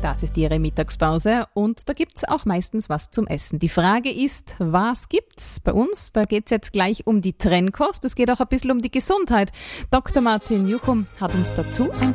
Das ist Ihre Mittagspause und da gibt's auch meistens was zum Essen. Die Frage ist, was gibt's bei uns? Da geht's jetzt gleich um die Trennkost. Es geht auch ein bisschen um die Gesundheit. Dr. Martin Juchum hat uns dazu ein